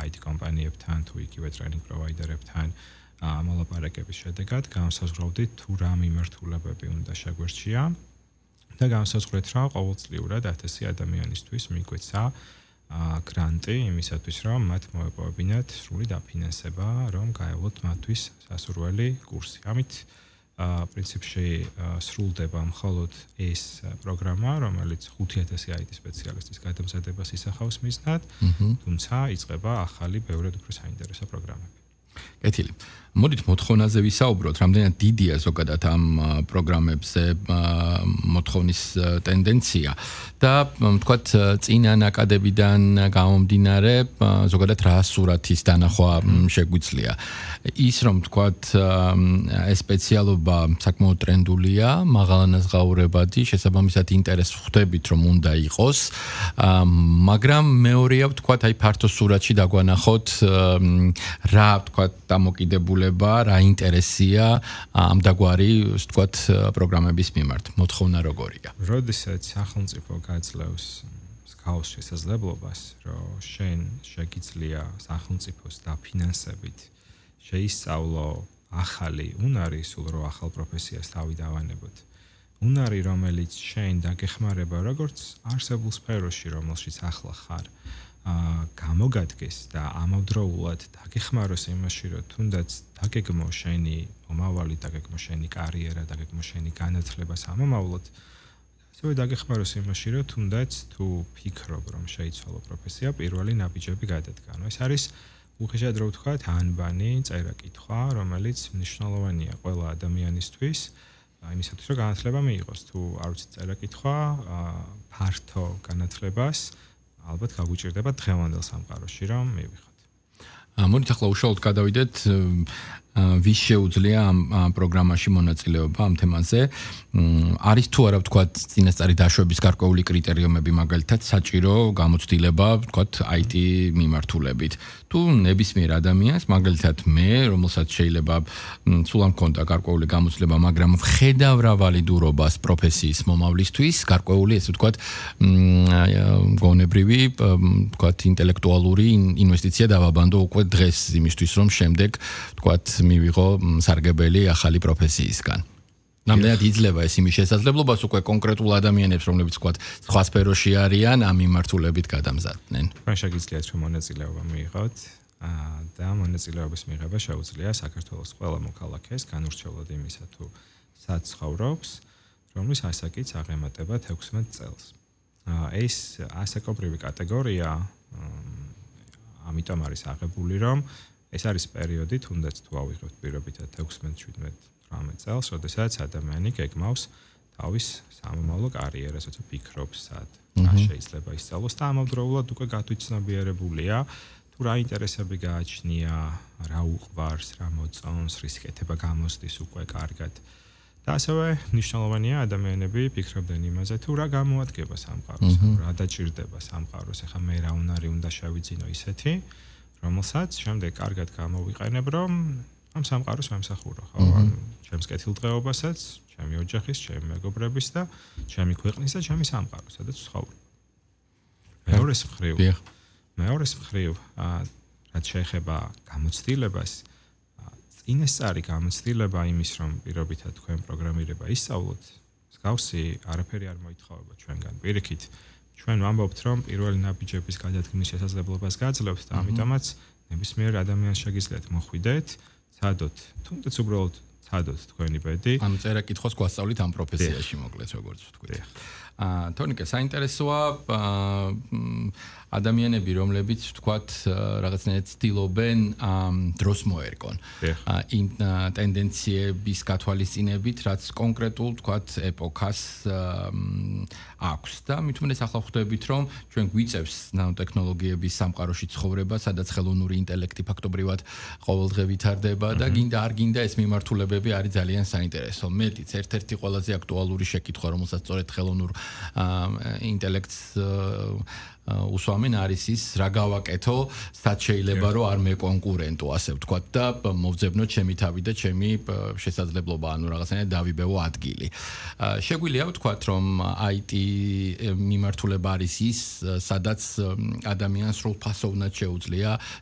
IT კომპანიებთან თუ იგივე ტრეინინგ პროვაიდერებთან მოლაპარაკების შედეგად განსაზღვრავდით თუ რა მიმართულებები უნდა შეგვერჩია და განსაზღვრეთ რა ყოველწლიურად 1000 ადამიანისთვის მიგვეცა გრანტი იმისათვის რომ მათ მოეპოვებინათ სრული დაფინანსება რომ გაევლოთ მათთვის სასურველი კურსი. ამით პრინციპში სრულდება მხოლოდ ეს პროგრამა, რომელიც 5000 IT სპეციალისტის გადამზადებას ისახავს მიზნად, თუმცა იწყება ახალი, ბევრად უფრო საინტერესო პროგრამები. კეთილი. მოდით მოთხოვნაზე ვისაუბროთ, რამდენად დიდია ზოგადად ამ პროგრამებზე მოთხოვნის ტენდენცია და ვთქვათ წინა ნაკადებიდან გამომდინარე ზოგადად რა სურათის დანახვა შეგვიძლია. ის რომ ვთქვათ ეს სპეციალობა საკმაოდ ტრენდულია, მაღალანაზღაურებადი, შესაბამისად ინტერესს ხვდებით რომ უნდა იყოს, მაგრამ მეორეა ვთქვათ აი ფართო სურათში დაგვანახოთ რა ვთქვათ დამოკიდებულება, რა ინტერესია ამ დაგვარი ვთქვათ პროგრამების მიმართ. მოთხოვნა როგორია? როდესაც სახელმწიფო გაძლევს მსგავს შესაძლებლობას, რომ შენ შეგიძლია სახელმწიფოს დაფინანსებით შეისწავლო ახალი უნარი, სულ რო ახალ პროფესიას თავი დავანებოთ. უნარი, რომელიც შენ დაგეხმარება როგორც არსებულ სფეროში, რომელშიც ახლა ხარ, გამოგადგეს და ამავდროულად დაგეხმაროს იმაში, რომ თუნდაც დაგეგმო შენი მომავალი, დაგეგმო შენი კარიერა, დაგეგმო შენი განათლება სამომავლოდ, ასევე დაგეხმაროს იმაში, რომ თუნდაც თუ ფიქრობ, რომ შეიცვალო პროფესია, პირველი ნაბიჯები გადადგანო. ეს არის უხეშად რო ვთქვათ, ანბანი წერა-კითხვა, რომელიც მნიშვნელოვანია ყველა ადამიანისთვის, იმისათვის, რომ განათლება მიიღოს. თუ არ ვიცით წერა-კითხვა, ფართო განათლებას ალბათ გაგვიჭირდება დღევანდელ სამყაროში, რომ მივიხოთ. მოდით ახლა უშუალოდ გადავიდეთ ვის შეუძლია ამ პროგრამაში მონაწილეობა ამ თემაზე. არის თუ არა ვთქვათ წინასწარი დაშვების გარკვეული კრიტერიუმები, მაგალითად საჭირო გამოცდილება ვთქვათ IT მიმართულებით. თუ ნებისმიერ ადამიანს, მაგალითად მე, რომელსაც შეიძლება სულ არ მქონდა გარკვეული გამოცდილება, მაგრამ ვხედავ რა ვალიდურობას პროფესიის მომავლისთვის, გარკვეული ესე ვთქვათ გონებრივი ვთქვათ ინტელექტუალური ინვესტიცია დავაბანდო უკვე დღეს იმისთვის, რომ შემდეგ ვთქვათ მივიღო სარგებელი ახალი პროფესიისგან. რამდენად იძლევა ეს იმის შესაძლებლობას უკვე კონკრეტულ ადამიანებს, რომლებიც ვთქვათ სხვა სფეროში არიან, ამ მიმართულებით გადამზადდნენ. თქვენ შეგიძლიათ რომ მონაწილეობა მიიღოთ და მონაწილეობის მიღება შეუძლია საქართველოს ყველა მოქალაქეს, განურჩევლად იმისა თუ სად ცხოვრობს, რომლის ასაკიც აღემატება 16 წელს. ეს ასაკობრივი კატეგორია ამიტომ არის აღებული, რომ ეს არის პერიოდი, თუნდაც თუ ავიღებთ პირობითად 16, 17, 18 წელს, როდესაც ადამიანი გეგმავს თავის სამომავლო კარიერას, როცა ფიქრობს, სად რა შეიძლება ისწავლოს და ამავდროულად უკვე გათვითცნობიერებულია, თუ რა ინტერესები გააჩნია, რა უყვარს, რა მოწონს, რის კეთება გამოსდის უკვე კარგად. და ასევე მნიშვნელოვანია ადამიანები ფიქრობდნენ იმაზე, თუ რა გამოადგება სამყაროს, რა დაჭირდება სამყაროს, ეხლა მე რა უნარი უნდა შევიძინო ისეთი, რომელსაც შემდეგ კარგად გამოვიყენებ, რომ ამ სამყაროს ვემსახურო, ხო? ჩემს კეთილდღეობასაც, ჩემი ოჯახის, ჩემი მეგობრების და ჩემი ქვეყნის და ჩემი სამყაროს, სადაც ვცხოვრობ. მეორეს მხრივ, რაც შეეხება გამოცდილებას, წინასწარი გამოცდილება იმის, რომ პირობითად თქვენ პროგრამირება ისწავლოთ, მსგავსი არაფერი არ მოითხოვება ჩვენგან. პირიქით, ჩვენ ვამბობთ, რომ პირველი ნაბიჯების გადადგმის შესაძლებლობას გაძლევთ და ამიტომაც ნებისმიერ ადამიანს შეგიძლიათ მოხვიდეთ, ცადოთ, თუნდაც უბრალოდ ცადოთ თქვენი ბედი. ანუ წერა-კითხვას გვასწავლით ამ პროფესიაში მოკლედ როგორც ვთქვით. თორნიკე, საინტერესოა ადამიანები, რომლებიც ვთქვათ რაღაცნაირად ცდილობენ დროს მოერგონ. იმ ტენდენციების გათვალისწინებით, რაც კონკრეტულ ვთქვათ ეპოქას აქვს და მით უმეტეს ახლა ხვდებით, რომ ჩვენ გვიწევს ნანოტექნოლოგიების სამყაროში ცხოვრება, სადაც ხელოვნური ინტელექტი ფაქტობრივად ყოველდღე ვითარდება და გინდა არ გინდა ეს მიმართულებები არის ძალიან საინტერესო. მეტიც ერთ-ერთი ყველაზე აქტუალური შეკითხვა, რომელსაც სწორედ ხელოვნურ ინტელექტს უსვამენ არის ის რა გავაკეთო, სად შეიძლება რომ არ მეკონკურენტო, ასე ვთქვათ და მოვძებნო ჩემი თავი და ჩემი შესაძლებლობა, ანუ რაღაცნაირად დავიბევო ადგილი. შეგვიძლია ვთქვათ, რომ IT მიმართულება არის ის, სადაც ადამიანს სრულფასოვნად შეუძლია